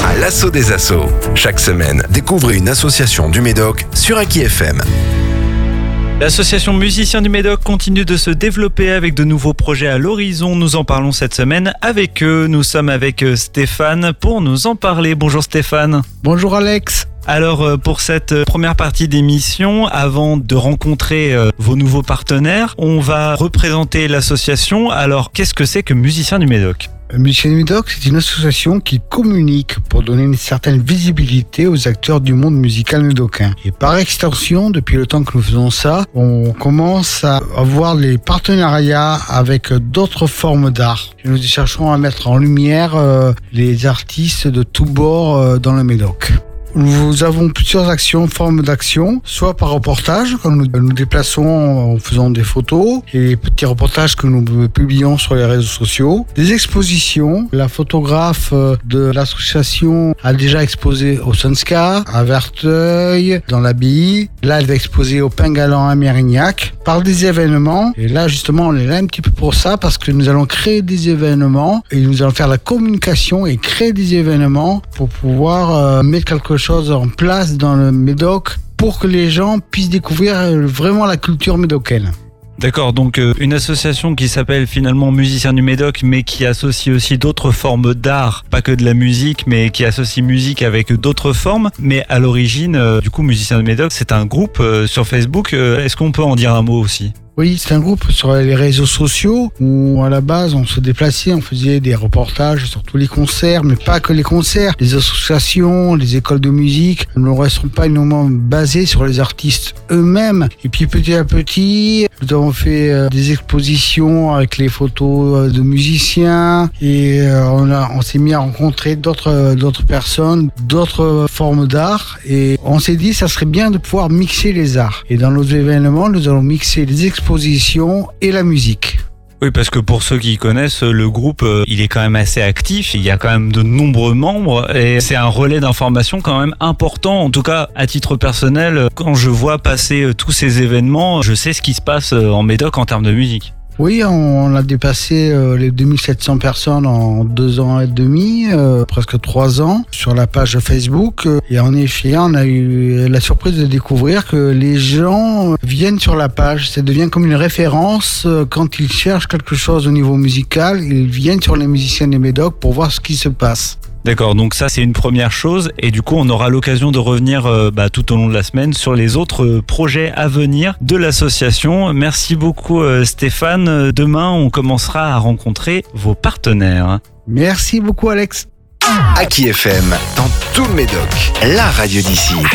À l'assaut des assos. Chaque semaine, découvrez une association du Médoc sur Aki FM. L'association Musiciens du Médoc continue de se développer avec de nouveaux projets à l'horizon. Nous en parlons cette semaine avec eux. Nous sommes avec Stéphane pour nous en parler. Bonjour Stéphane. Bonjour Alex. Alors pour cette première partie d'émission, avant de rencontrer vos nouveaux partenaires, on va représenter l'association. Alors qu'est-ce que c'est que Musiciens du Médoc ? Musiciens du Médoc, c'est une association qui communique pour donner une certaine visibilité aux acteurs du monde musical médocain. Et par extension, depuis le temps que nous faisons ça, on commence à avoir des partenariats avec d'autres formes d'art. Nous cherchons à mettre en lumière les artistes de tous bords dans le Médoc. Nous avons plusieurs formes d'actions, soit par reportage, quand nous déplaçons en faisant des photos, et les petits reportages que nous publions sur les réseaux sociaux, des expositions. La photographe de l'association a déjà exposé au Sunska, à Verteuil, dans l'Abbaye. Là, elle va exposer au Pingalan à Mérignac, par des événements. Et là, justement, on est là un petit peu pour ça, parce que nous allons créer des événements, et nous allons faire la communication et créer des événements pour pouvoir mettre quelque chose en place dans le Médoc pour que les gens puissent découvrir vraiment la culture médocaine. D'accord, donc une association qui s'appelle finalement Musiciens du Médoc, mais qui associe aussi d'autres formes d'art, pas que de la musique, mais qui associe musique avec d'autres formes. Mais à l'origine, du coup, Musiciens du Médoc, c'est un groupe sur Facebook. Est-ce qu'on peut en dire un mot aussi ? Oui, c'est un groupe sur les réseaux sociaux où à la base on se déplaçait, on faisait des reportages sur tous les concerts, mais pas que les concerts. Les associations, les écoles de musique ne resteront pas uniquement basées sur les artistes eux-mêmes. Et puis petit à petit, nous avons fait des expositions avec les photos de musiciens et on s'est mis à rencontrer d'autres personnes, d'autres formes d'art et on s'est dit ça serait bien de pouvoir mixer les arts. Et dans nos événements, nous allons mixer les expositions et la musique. Oui, parce que pour ceux qui connaissent, le groupe, il est quand même assez actif. Il y a quand même de nombreux membres et c'est un relais d'information quand même important. En tout cas, à titre personnel, quand je vois passer tous ces événements, je sais ce qui se passe en Médoc en termes de musique. Oui, on a dépassé les 2700 personnes en 2 ans et demi, presque 3 ans, sur la page Facebook. Et en effet, on a eu la surprise de découvrir que les gens viennent sur la page. Ça devient comme une référence. Quand ils cherchent quelque chose au niveau musical, ils viennent sur les Musiciens des Médoc pour voir ce qui se passe. D'accord, donc ça c'est une première chose et du coup on aura l'occasion de revenir tout au long de la semaine sur les autres projets à venir de l'association. Merci beaucoup Stéphane. Demain on commencera à rencontrer vos partenaires. Merci beaucoup Alex. Aki FM, dans tout le Médoc, la radio d'ici.